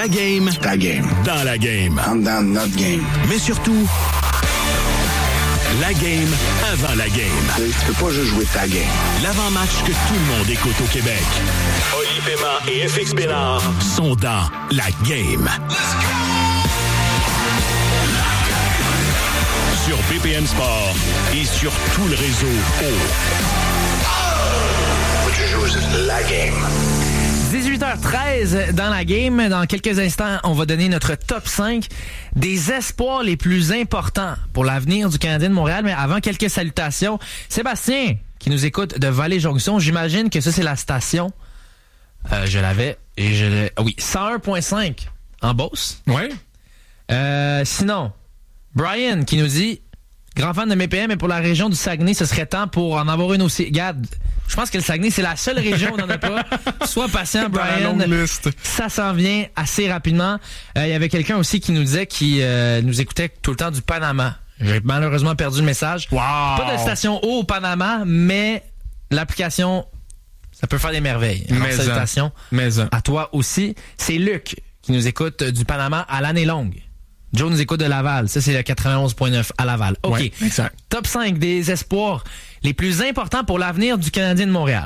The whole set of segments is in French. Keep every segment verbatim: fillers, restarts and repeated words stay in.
La game. Ta game. Dans la game. En dedans de notre game. Mais surtout, la game avant la game. Tu peux pas juste jouer ta game. L'avant-match que tout le monde écoute au Québec. Oli Pema et F X Bénard sont dans la game. Let's go! Sur B P M Sport et sur tout le réseau O. Faut que tu joues la game. dix-huit heures treize dans la game. Dans quelques instants, on va donner notre top cinq des espoirs les plus importants pour l'avenir du Canadien de Montréal. Mais avant, quelques salutations. Sébastien, qui nous écoute de Vallée-Jonction, j'imagine que ça, c'est la station. Euh, je l'avais et je l'ai... Oui, cent un virgule cinq en Beauce. Oui. Euh, sinon, Brian qui nous dit... Grand fan de M P M, mais pour la région du Saguenay, ce serait temps pour en avoir une aussi. Regarde, je pense que le Saguenay, c'est la seule région où on n'en a pas. Sois patient, Brian. Ça s'en vient assez rapidement. Il euh, y avait quelqu'un aussi qui nous disait qu'il euh, nous écoutait tout le temps du Panama. J'ai malheureusement perdu le message. Wow. Pas de station haut au Panama, mais l'application, ça peut faire des merveilles. Alors, mais salutations mais à toi aussi. C'est Luc qui nous écoute du Panama à l'année longue. Joe nous écoute de Laval. Ça, c'est le quatre-vingt-onze virgule neuf à Laval. OK. Ouais, exact. Top cinq des espoirs les plus importants pour l'avenir du Canadien de Montréal.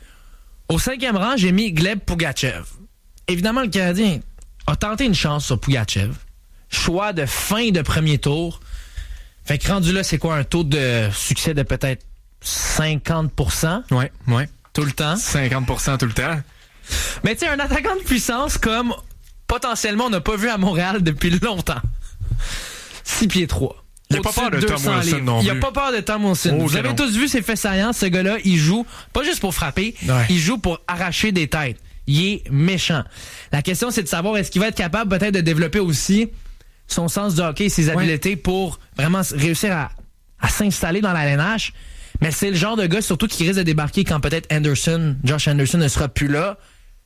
Au cinquième rang, j'ai mis Gleb Pougatchev. Évidemment, le Canadien a tenté une chance sur Pougatchev. Choix de fin de premier tour. Fait que rendu là, c'est quoi un taux de succès de peut-être cinquante pour cent? Oui, oui. Tout le temps. cinquante pour cent tout le temps. Mais tu sais, un attaquant de puissance comme... potentiellement, on n'a pas vu à Montréal depuis longtemps. six pieds trois. Il n'a pas peur de Tom Wilson non plus. Il n'a pas peur de Tom Wilson. Oh, Vous avez non. tous vu ses faits saillants. Ce gars-là, il joue pas juste pour frapper, ouais. il joue pour arracher des têtes. Il est méchant. La question, c'est de savoir est-ce qu'il va être capable peut-être de développer aussi son sens du hockey et ses habiletés ouais. pour vraiment réussir à, à s'installer dans la L N H. Mais c'est le genre de gars surtout qui risque de débarquer quand peut-être Anderson, Josh Anderson ne sera plus là.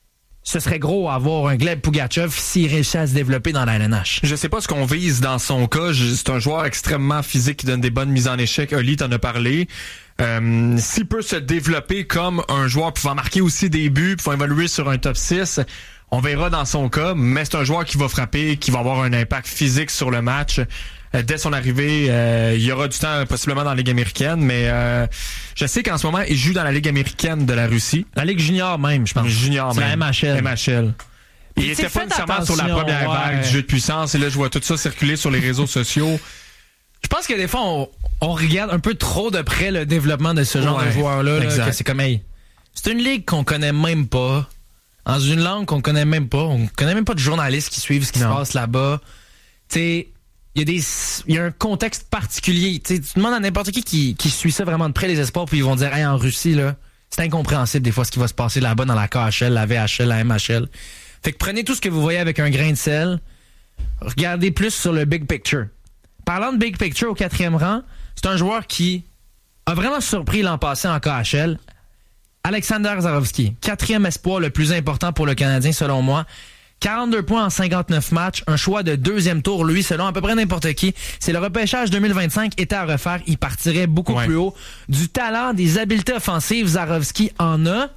Ce serait gros avoir un Gleb Pougatchev s'il réussit à se développer dans la L N H. Je sais pas ce qu'on vise dans son cas. C'est un joueur extrêmement physique qui donne des bonnes mises en échec. Oli t'en a parlé. Euh, s'il peut se développer comme un joueur pouvant marquer aussi des buts, pouvant évoluer sur un top six, on verra dans son cas. Mais c'est un joueur qui va frapper, qui va avoir un impact physique sur le match. Euh, dès son arrivée, euh, il y aura du temps possiblement dans la Ligue américaine, mais euh, je sais qu'en ce moment, il joue dans la Ligue américaine de la Russie. La Ligue junior même, je pense. Junior c'est même. la M H L. M H L. Il Et était pas nécessairement sur la première ouais. vague du jeu de puissance, et là, je vois tout ça circuler sur les réseaux sociaux. Je pense que des fois, on, on regarde un peu trop de près le développement de ce genre ouais, de joueurs-là. Là, que c'est comme, hey, c'est une ligue qu'on connaît même pas, dans une langue qu'on connaît même pas. On connaît même pas de journalistes qui suivent ce qui non. se passe là-bas. Tu sais, il y a des, il y a un contexte particulier. Tu tu demandes à n'importe qui, qui qui suit ça vraiment de près les espoirs, puis ils vont dire, hey, en Russie là, c'est incompréhensible des fois ce qui va se passer là-bas dans la K H L, la V H L, la M H L. Fait que prenez tout ce que vous voyez avec un grain de sel. Regardez plus sur le big picture. Parlant de big picture au quatrième rang, c'est un joueur qui a vraiment surpris l'an passé en K H L. Alexander Zarovski, quatrième espoir le plus important pour le Canadien selon moi. quarante-deux points en cinquante-neuf matchs, un choix de deuxième tour, lui, selon à peu près n'importe qui. C'est le repêchage deux mille vingt-cinq était à refaire, il partirait beaucoup ouais. plus haut. Du talent, des habiletés offensives, Zarovski en a.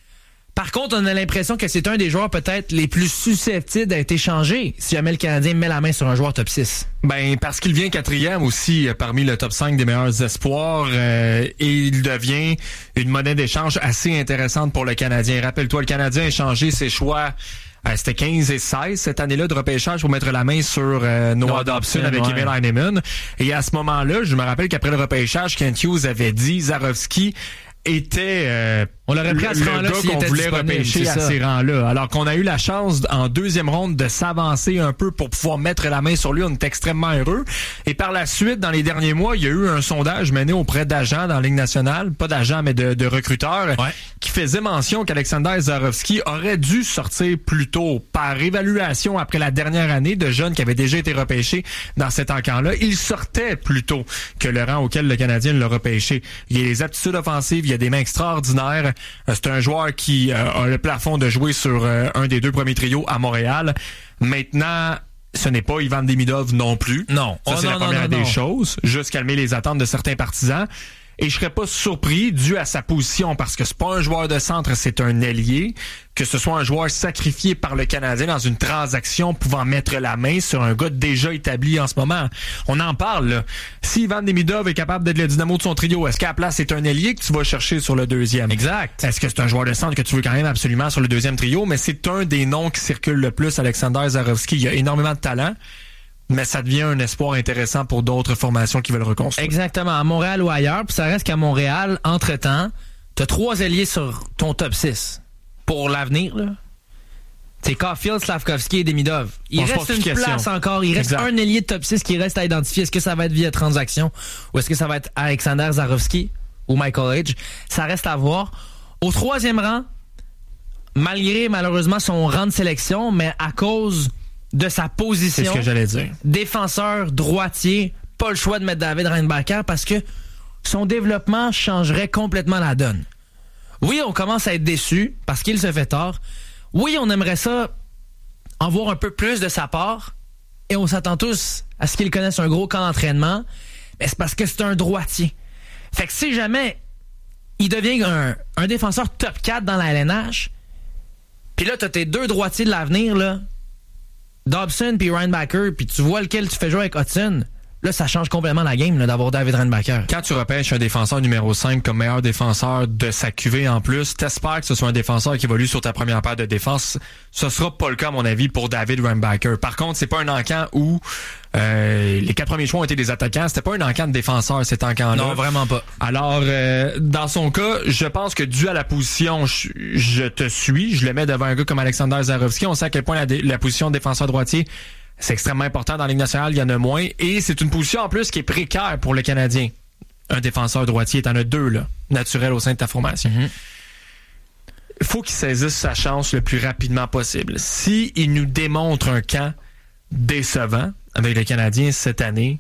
Par contre, on a l'impression que c'est un des joueurs peut-être les plus susceptibles d'être échangé si jamais le Canadien met la main sur un joueur top six. Ben parce qu'il vient quatrième aussi euh, parmi le top cinq des meilleurs espoirs euh, et il devient une monnaie d'échange assez intéressante pour le Canadien. Rappelle-toi, le Canadien a échangé ses choix. Euh, c'était quinze et seize cette année-là de repêchage pour mettre la main sur euh, Noah Dobson avec ouais. Emil Heinemann. Et à ce moment-là, je me rappelle qu'après le repêchage, Kent Hughes avait dit Zarovski était euh, on l'aurait pris à ce le rang-là gars s'il qu'on était voulait disponible, repêcher à ça. ces rangs-là. Alors qu'on a eu la chance en deuxième ronde de s'avancer un peu pour pouvoir mettre la main sur lui. On est extrêmement heureux. Et par la suite, dans les derniers mois, il y a eu un sondage mené auprès d'agents dans la Ligue nationale, pas d'agents mais de, de recruteurs, ouais. qui faisait mention qu'Alexander Zarovski aurait dû sortir plus tôt. Par évaluation après la dernière année de jeunes qui avaient déjà été repêchés dans cet encamp-là, il sortait plus tôt que le rang auquel le Canadien l'a repêché. Il y a les aptitudes offensives, il y a des mains extraordinaires. C'est un joueur qui euh, a le plafond de jouer sur euh, un des deux premiers trios à Montréal. Maintenant, ce n'est pas Ivan Demidov non plus. Non. Ça, oh, c'est non, la première non, non, des non. choses. Juste calmer les attentes de certains partisans. Et je serais pas surpris, dû à sa position, parce que c'est pas un joueur de centre, c'est un ailier, que ce soit un joueur sacrifié par le Canadien dans une transaction pouvant mettre la main sur un gars déjà établi en ce moment. On en parle, là. Si Ivan Demidov est capable d'être le dynamo de son trio, est-ce qu'à la place, c'est un ailier que tu vas chercher sur le deuxième? Exact. Est-ce que c'est un joueur de centre que tu veux quand même absolument sur le deuxième trio? Mais c'est un des noms qui circule le plus, Alexander Zarovski. Il a énormément de talent. Mais ça devient un espoir intéressant pour d'autres formations qui veulent reconstruire. Exactement, à Montréal ou ailleurs. Puis ça reste qu'à Montréal, entre-temps, t'as trois ailiers sur ton top six. Pour l'avenir, là. C'est Caulfield, Slavkovski et Demidov. Il On reste une place question. encore. Il reste Exact. un ailier de top six qui reste à identifier. Est-ce que ça va être via transaction ou est-ce que ça va être Alexander Zarovski ou Michael H? Ça reste à voir. Au troisième rang, malgré malheureusement son rang de sélection, mais à cause de sa position, C'est ce que j'allais dire. défenseur droitier, pas le choix de mettre David Reinbacher parce que son développement changerait complètement la donne. Oui, on commence à être déçu parce qu'il se fait tort. Oui, on aimerait ça en voir un peu plus de sa part et on s'attend tous à ce qu'il connaisse un gros camp d'entraînement, mais c'est parce que c'est un droitier. Fait que si jamais il devient un, un défenseur top quatre dans la L N H, puis là, t'as tes deux droitiers de l'avenir, là, Dobson puis Reinbacher, puis tu vois lequel tu fais jouer avec Hudson, là, ça change complètement la game là, d'avoir David Reinbacher. Quand tu repêches un défenseur numéro cinq comme meilleur défenseur de sa cuvée en plus, t'espères que ce soit un défenseur qui évolue sur ta première paire de défense. Ce sera pas le cas, à mon avis, pour David Reinbacher. Par contre, c'est pas un encamp où euh, les quatre premiers choix ont été des attaquants. C'était pas un encamp de défenseur, cet encamp-là. Non, vraiment pas. Alors, euh, dans son cas, je pense que dû à la position, je, je te suis. Je le mets devant un gars comme Alexander Zarovski. On sait à quel point la, dé- la position de défenseur droitier, c'est extrêmement important dans la Ligue nationale. Il y en a moins. Et c'est une position, en plus, qui est précaire pour le Canadien. Un défenseur droitier, t'en as deux, là, naturels au sein de ta formation. Mm-hmm. Il faut qu'il saisisse sa chance le plus rapidement possible. Si il nous démontre un camp décevant avec le Canadien cette année,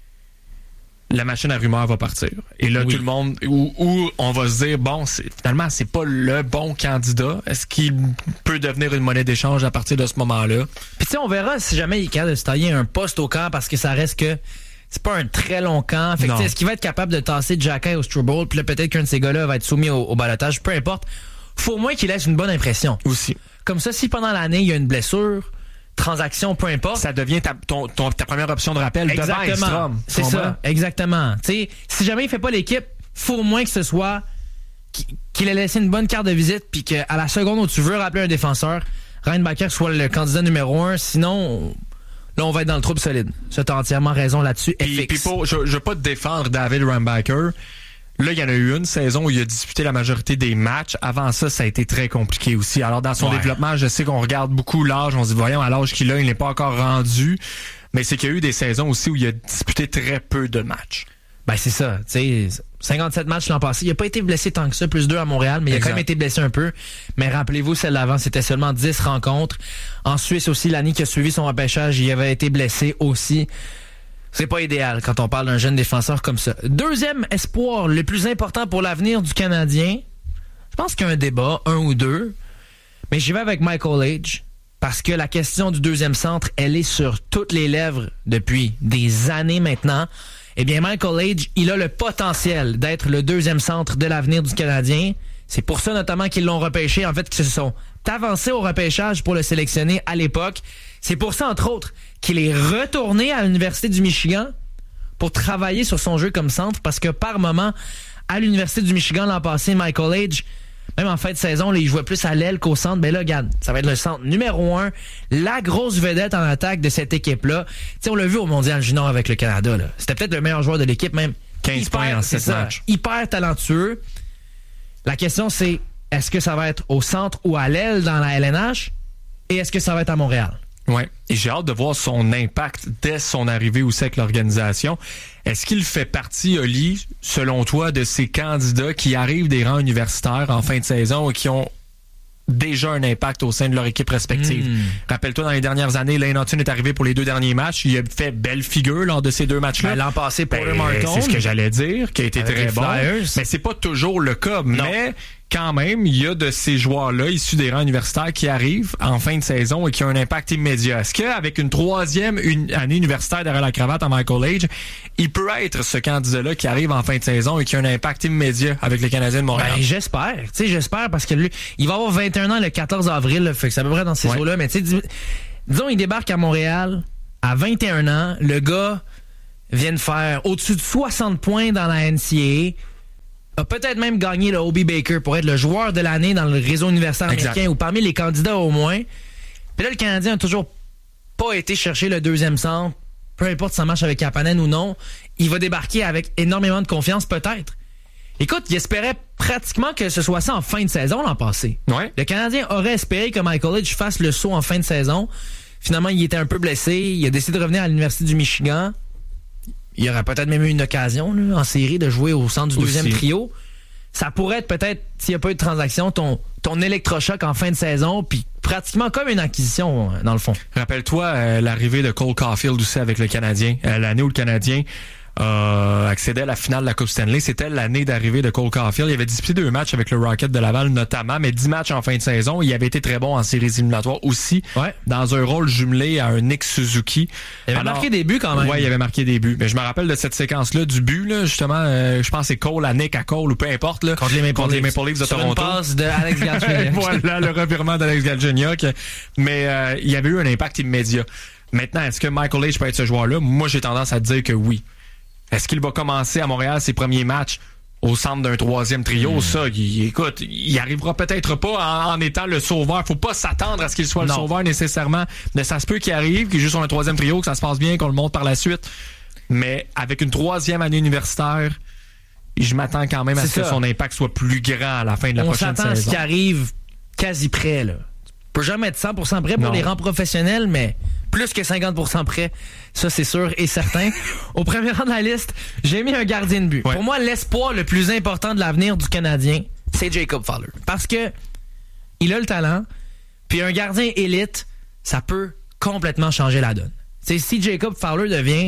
la machine à rumeurs va partir. Et là, Oui. tout le monde, où, où on va se dire, bon, c'est, finalement, c'est pas le bon candidat. Est-ce qu'il peut devenir une monnaie d'échange à partir de ce moment-là? Puis tu sais, on verra si jamais il est capable de se tailler un poste au camp parce que ça reste que c'est pas un très long camp. Fait que Non. tu sais, est-ce qu'il va être capable de tasser Jacky au Struble? Puis là, peut-être qu'un de ces gars-là va être soumis au, au balotage. Peu importe. Faut au moins qu'il laisse une bonne impression. Aussi. Comme ça, si pendant l'année, il y a une blessure, transaction, peu importe. Ça devient ta, ton, ton- ta première option de rappel devant Exactement. Ekstrom. C'est Tu ça. comprends? Exactement. Tu sais, si jamais il fait pas l'équipe, faut au moins que ce soit qu'il- qu'il ait laissé une bonne carte de visite puis qu'à la seconde où tu veux rappeler un défenseur, Reinbacher soit le candidat numéro un. Sinon, là, on va être dans le trouble solide. Ça, t'as entièrement raison là-dessus. Puis, F X. puis pour, je, je veux pas te défendre David Reinbacher. Là, il y en a eu une saison où il a disputé la majorité des matchs. Avant ça, ça a été très compliqué aussi. Alors, dans son Ouais. développement, je sais qu'on regarde beaucoup l'âge. On se dit, voyons, à l'âge qu'il a, il n'est pas encore rendu. Mais c'est qu'il y a eu des saisons aussi où il a disputé très peu de matchs. Ben, c'est ça. Tu sais, cinquante-sept matchs l'an passé. Il a pas été blessé tant que ça, plus deux à Montréal, mais il a Exact. quand même été blessé un peu. Mais rappelez-vous, celle d'avant, c'était seulement dix rencontres. En Suisse aussi, l'année qui a suivi son repêchage, il avait été blessé aussi. C'est pas idéal quand on parle d'un jeune défenseur comme ça. Deuxième espoir, le plus important pour l'avenir du Canadien. Je pense qu'il y a un débat, un ou deux. Mais j'y vais avec Michael H. Parce que la question du deuxième centre, elle est sur toutes les lèvres depuis des années maintenant. Eh bien, Michael H, il a le potentiel d'être le deuxième centre de l'avenir du Canadien. C'est pour ça notamment qu'ils l'ont repêché. En fait, qu'ils se sont avancés au repêchage pour le sélectionner à l'époque. C'est pour ça, entre autres, qu'il est retourné à l'Université du Michigan pour travailler sur son jeu comme centre. Parce que par moment, à l'Université du Michigan l'an passé, Michael H, même en fin de saison, là, il jouait plus à l'aile qu'au centre. Ben là, regarde, ça va être le centre numéro un, la grosse vedette en attaque de cette équipe-là. T'sais, on l'a vu au Mondial Junior avec le Canada. Là. C'était peut-être le meilleur joueur de l'équipe, même. quinze Hyper, points en c'est sept ça, matchs. hyper talentueux. La question, c'est est-ce que ça va être au centre ou à l'aile dans la L N H? Et est-ce que ça va être à Montréal? Ouais. Et j'ai hâte de voir son impact dès son arrivée aussi avec l'organisation. Est-ce qu'il fait partie, Oli, selon toi, de ces candidats qui arrivent des rangs universitaires en fin de saison et qui ont déjà un impact au sein de leur équipe respective? Mm. Rappelle-toi, dans les dernières années, Lane Hutton est arrivé pour les deux derniers matchs. Il a fait belle figure lors de ces deux matchs-là. Ben, l'an passé, pour Ben, le Martin. c'est ce que j'allais dire, qui a été Avec très les bon. Flyers. Mais c'est pas toujours le cas. Mais quand même, il y a de ces joueurs-là issus des rangs universitaires qui arrivent en fin de saison et qui ont un impact immédiat. Est-ce qu'avec une troisième une année universitaire derrière la cravate en Michael Age, il peut être ce candidat-là qui arrive en fin de saison et qui a un impact immédiat avec les Canadiens de Montréal? Ben, j'espère. Tu sais, j'espère parce que lui, il va avoir vingt et un ans le quatorze avril, là, fait que c'est à peu près dans ces ouais. eaux-là. Mais tu sais, dis, disons, il débarque à Montréal à vingt et un ans. Le gars vient de faire au-dessus de soixante points dans la N C A A. A peut-être même gagné le Hobie Baker pour être le joueur de l'année dans le réseau universitaire exact. américain ou parmi les candidats au moins. Puis là, le Canadien a toujours pas été chercher le deuxième centre. Peu importe si ça marche avec Kapanen ou non, il va débarquer avec énormément de confiance peut-être. Écoute, il espérait pratiquement que ce soit ça en fin de saison l'an passé. Ouais. Le Canadien aurait espéré que Michael Age fasse le saut en fin de saison. Finalement, il était un peu blessé. Il a décidé de revenir à l'Université du Michigan. Il y aurait peut-être même eu une occasion là, en série de jouer au centre du Aussi. deuxième trio. Ça pourrait être peut-être, s'il n'y a pas eu de transaction, ton, ton électrochoc en fin de saison, puis pratiquement comme une acquisition, dans le fond. Rappelle-toi euh, l'arrivée de Cole Caulfield aussi avec le Canadien. Euh, l'année où le Canadien euh, accédait à la finale de la Coupe Stanley, c'était l'année d'arrivée de Cole Caulfield. Il avait disputé deux matchs avec le Rocket de Laval notamment, mais dix matchs en fin de saison. Il avait été très bon en séries éliminatoires aussi, ouais. dans un rôle jumelé à un Nick Suzuki. Il avait Alors, marqué des buts quand même. Ouais, il avait marqué des buts. Mais je me rappelle de cette séquence-là du but, là, justement, euh, je pense que c'est Cole à Nick à Cole ou peu importe. Là, contre les Maple, contre Leafs. les Maple Leafs de Sur Toronto. Une passe de Alex Galchenyuk. Voilà, le revirement d'Alex Galchenyuk. Mais euh, il y avait eu un impact immédiat. Maintenant, est-ce que Michael Age peut être ce joueur-là? Moi, j'ai tendance à dire que oui. Est-ce qu'il va commencer à Montréal ses premiers matchs au centre d'un troisième trio? Mmh. Ça, il, écoute, il arrivera peut-être pas en, en étant le sauveur. Faut pas s'attendre à ce qu'il soit non. le sauveur nécessairement. Mais ça se peut qu'il arrive, qu'il joue sur un troisième trio, que ça se passe bien, qu'on le monte par la suite. Mais avec une troisième année universitaire, je m'attends quand même à C'est ce ça. que son impact soit plus grand à la fin de la On prochaine saison. On s'attend à ce qui arrive quasi près, là. On peut jamais être cent pour cent prêt pour non. les rangs professionnels, mais plus que cinquante pour cent prêt, ça c'est sûr et certain. Au premier rang de la liste, j'ai mis un gardien de but. Ouais. Pour moi, l'espoir le plus important de l'avenir du Canadien, c'est Jacob Fowler. Parce que il a le talent, puis un gardien élite, ça peut complètement changer la donne. T'sais, si Jacob Fowler devient,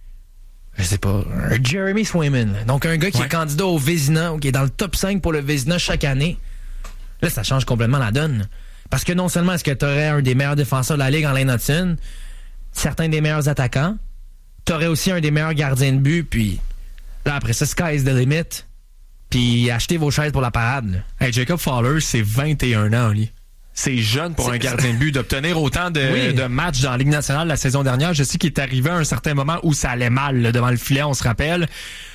je sais pas, un Jeremy Swayman, donc un gars qui ouais. est candidat au Vézina, ou qui est dans le top cinq pour le Vézina chaque année, là ça change complètement la donne. Parce que non seulement est-ce que tu aurais un des meilleurs défenseurs de la Ligue en Lane Hudson, certains des meilleurs attaquants, tu aurais aussi un des meilleurs gardiens de but, puis là, après ça, sky is the limit, puis achetez vos chaises pour la parade. Hey, Jacob Fowler, c'est vingt et un ans, lui. C'est jeune pour c'est... un gardien de but d'obtenir autant de, oui. de matchs dans la Ligue nationale la saison dernière. Je sais qu'il est arrivé à un certain moment où ça allait mal là, devant le filet, on se rappelle.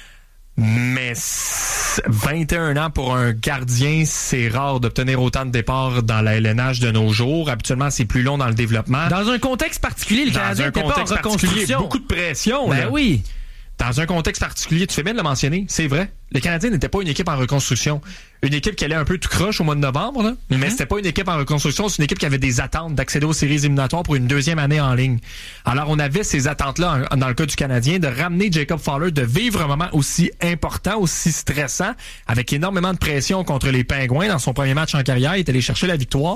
Mais vingt et un ans pour un gardien, c'est rare d'obtenir autant de départs dans la L N H de nos jours. Habituellement, c'est plus long dans le développement. Dans un contexte particulier, le Canadien n'était pas en reconstruction. Beaucoup de pression. Ben là. oui. Dans un contexte particulier, tu fais bien de le mentionner, c'est vrai. Le Canadien n'était pas une équipe en reconstruction. Une équipe qui allait un peu tout croche au mois de novembre, là, mm-hmm. mais c'était pas une équipe en reconstruction, c'est une équipe qui avait des attentes d'accéder aux séries éliminatoires pour une deuxième année en ligne. Alors, on avait ces attentes-là, dans le cas du Canadien, de ramener Jacob Fowler, de vivre un moment aussi important, aussi stressant, avec énormément de pression contre les Pingouins dans son premier match en carrière. Il est allé chercher la victoire.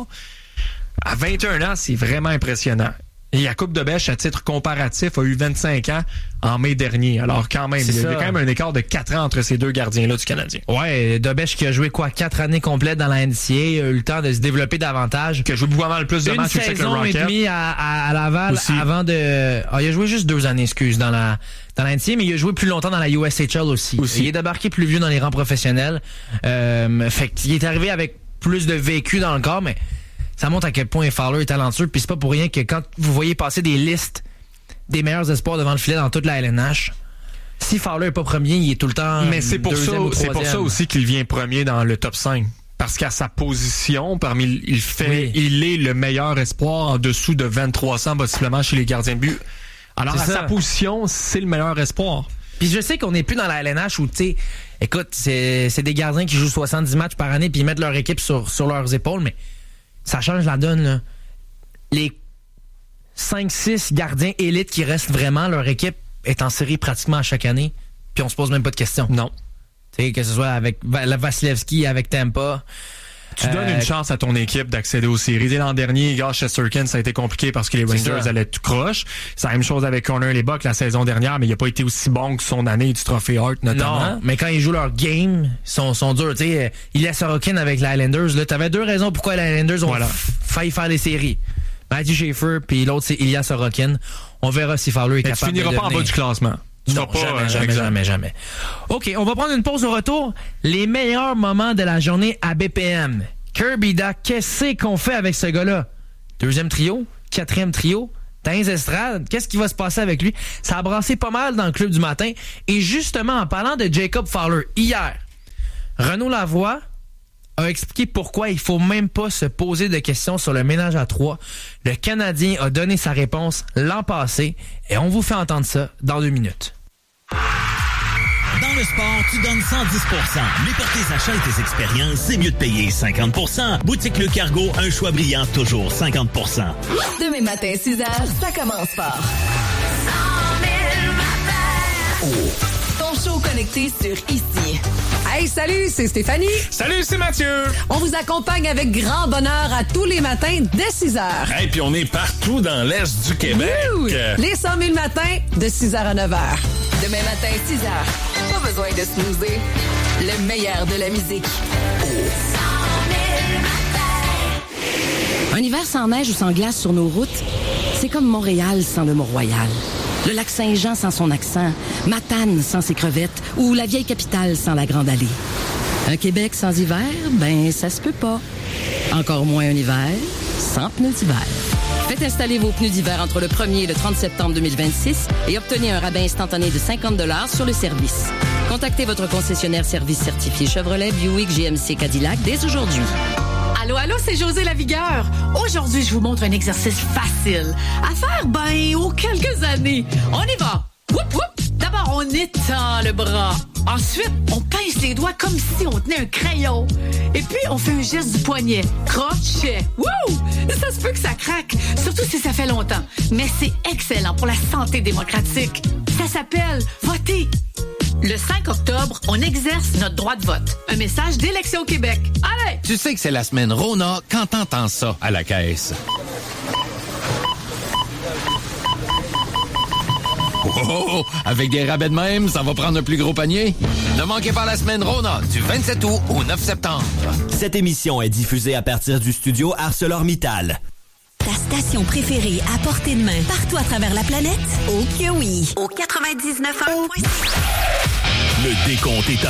À vingt et un ans, c'est vraiment impressionnant. Et Jakub Dobeš, à titre comparatif, a eu vingt-cinq ans en mai dernier. Alors quand même, c'est il y a quand même un écart de quatre ans entre ces deux gardiens-là du Canadien. Ouais, Dobeš qui a joué quoi, quatre années complètes dans la N C A A, a eu le temps de se développer davantage. Qui a joué beaucoup le plus de Une matchs avec le Rocket. Une saison et demie à, à, à Laval aussi. Avant de... Ah, il a joué juste deux années, excuse, dans la, dans la N C A A, mais il a joué plus longtemps dans la U S H L aussi. aussi. Il est débarqué plus vieux dans les rangs professionnels. Euh, fait qu'il est arrivé avec plus de vécu dans le corps, mais... Ça montre à quel point Fowler est talentueux. Puis c'est pas pour rien que quand vous voyez passer des listes des meilleurs espoirs devant le filet dans toute la L N H, si Fowler est pas premier, il est tout le temps Mais c'est pour ça, c'est pour ça aussi qu'il vient premier dans le top cinq. Parce qu'à sa position, parmi il fait, oui. il est le meilleur espoir en dessous de vingt-trois cents possiblement chez les gardiens de but. Alors c'est à ça. Sa position, c'est le meilleur espoir. Puis je sais qu'on n'est plus dans la L N H où, tu sais, écoute, c'est, c'est des gardiens qui jouent soixante-dix matchs par année puis ils mettent leur équipe sur, sur leurs épaules, mais ça change la donne, là. Les cinq six gardiens élites qui restent vraiment, leur équipe est en série pratiquement à chaque année, puis on se pose même pas de questions. Non. Tu sais, que ce soit avec Vasilevski, avec Tampa, Tu donnes Euh, une chance à ton équipe d'accéder aux séries. Dès l'an dernier, gars, Shesterkin, ça a été compliqué parce que les Rangers allaient tout croche. C'est la même chose avec Connor Lebuck la saison dernière, mais il a pas été aussi bon que son année du Trophée Hart, notamment. Non, mais quand ils jouent leur game, ils sont, sont durs. Tu sais, Ilya Sorokin avec les Islanders, là, t'avais deux raisons pourquoi les Islanders ont Voilà. f- failli faire des séries. Matthew Schaefer, puis l'autre, c'est Ilya Sorokin. On verra si Fowler est Mais tu capable de finiras pas en devenir- bas du classement. Tu Non, vas pas, jamais, euh, jamais, exact. jamais, jamais. OK, on va prendre une pause au retour. Les meilleurs moments de la journée à B P M. Kirby Duck, qu'est-ce qu'on fait avec ce gars-là? Deuxième trio? Quatrième trio? Dans les estrades? Qu'est-ce qui va se passer avec lui? Ça a brassé pas mal dans le club du matin. Et justement, en parlant de Jacob Fowler, hier, Renaud Lavoie a expliqué pourquoi il faut même pas se poser de questions sur le ménage à trois. Le Canadien a donné sa réponse l'an passé et on vous fait entendre ça dans deux minutes. Dans le sport, tu donnes cent dix pour cent. Mais pour tes achats et tes expériences, c'est mieux de payer cinquante pour cent. Boutique Le Cargo, un choix brillant, toujours cinquante pour cent. Demain matin, six heures, ça commence fort. Ton show connecté sur Ici. Hey, salut, c'est Stéphanie. Salut, c'est Mathieu! On vous accompagne avec grand bonheur à tous les matins dès six heures. Et puis on est partout dans l'Est du Québec. Wouh! Les cent mille matins de six heures à neuf heures. Demain matin, six heures. Pas besoin de snoozer. Le meilleur de la musique. Un hiver sans neige ou sans glace sur nos routes, c'est comme Montréal sans le Mont-Royal. Le lac Saint-Jean sans son accent, Matane sans ses crevettes ou la vieille capitale sans la Grande Allée. Un Québec sans hiver, ben ça se peut pas. Encore moins un hiver sans pneus d'hiver. Faites installer vos pneus d'hiver entre le premier et le trente septembre deux mille vingt-six et obtenez un rabais instantané de cinquante dollars sur le service. Contactez votre concessionnaire service certifié Chevrolet, Buick, G M C, Cadillac dès aujourd'hui. Allô, allô, c'est José Lavigueur. Aujourd'hui, je vous montre un exercice facile à faire, ben, aux quelques années. On y va. Whoop, whoop. D'abord, on étend le bras. Ensuite, on pince les doigts comme si on tenait un crayon. Et puis, on fait un geste du poignet. Crochet. Wouh! Ça se peut que ça craque, surtout si ça fait longtemps. Mais c'est excellent pour la santé démocratique. Ça s'appelle voter. Le cinq octobre, on exerce notre droit de vote. Un message d'Élection Québec. Allez! Tu sais que c'est la semaine Rona quand t'entends ça à la caisse. Oh, oh, oh, avec des rabais de même, ça va prendre un plus gros panier. Ne manquez pas la semaine Rona du vingt-sept août au neuf septembre. Cette émission est diffusée à partir du studio ArcelorMittal. Ta station préférée à portée de main partout à travers la planète? Oh que oui! Au quatre-vingt-dix-neuf point six. Le décompte est